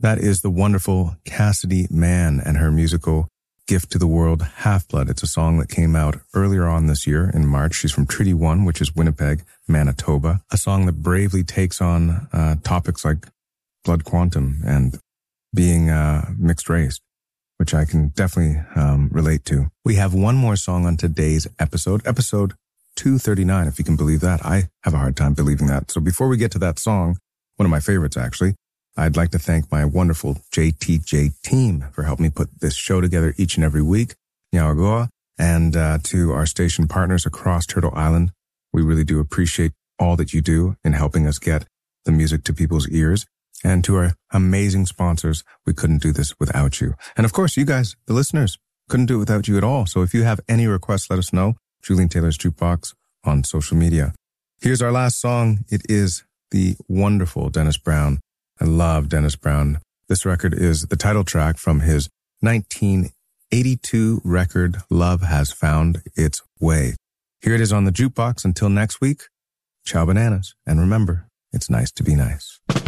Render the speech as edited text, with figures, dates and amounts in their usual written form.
That is the wonderful Cassidy Mann and her musical Gift to the World, Half-Blood. It's a song that came out earlier on this year in March. She's from Treaty 1, which is Winnipeg, Manitoba. A song that bravely takes on topics like blood quantum and being mixed race, which I can definitely relate to. We have one more song on today's episode 239, if you can believe that. I have a hard time believing that. So before we get to that song, one of my favorites actually, I'd like to thank my wonderful JTJ team for helping me put this show together each and every week. Nyawagoa, and to our station partners across Turtle Island. We really do appreciate all that you do in helping us get the music to people's ears. And to our amazing sponsors, we couldn't do this without you. And of course, you guys, the listeners, couldn't do it without you at all. So if you have any requests, let us know. Julian Taylor's Jukebox on social media. Here's our last song. It is the wonderful Dennis Brown. I love Dennis Brown. This record is the title track from his 1982 record, Love Has Found Its Way. Here it is on the Jukebox. Until next week, ciao bananas. And remember, it's nice to be nice.